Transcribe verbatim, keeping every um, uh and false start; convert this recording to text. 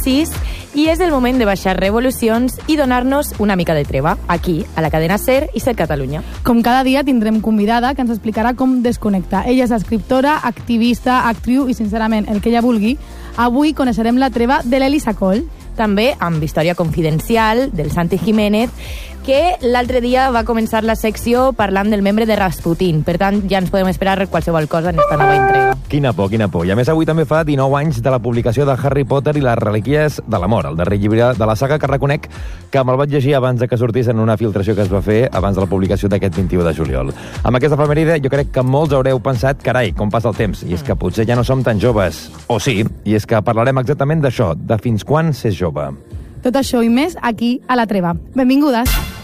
sis i és el moment de baixar revolucions i donar-nos una mica de treva, aquí, a la cadena SER i SER Catalunya. Com cada dia tindrem convidada que ens explicarà com desconnectar. Ella és escriptora, activista, actriu i, sincerament, el que ella vulgui. Avui coneixerem la treva de l'Elisa Coll. També amb història confidencial del Santi Jiménez, que l'altre dia va començar la secció parlant del membre de Rasputin. Per tant, ja ens podem esperar qualsevol cosa en esta nova entrega. Quina por, quina por. I a més, avui també fa dinou anys de la publicació de Harry Potter i les relíquies de l'amor, el darrer llibre de la saga, que reconec que me'l vaig llegir abans de que sortís en una filtració que es va fer abans de la publicació d'aquest vint-i-u de juliol. Amb aquesta efemèride, jo crec que molts haureu pensat, carai, com passa el temps, i és que potser ja no som tan joves. O sí, i és que parlarem exactament d'això, de fins quan s'és jove. Tot això i més aquí a La Treva. Benvingudes!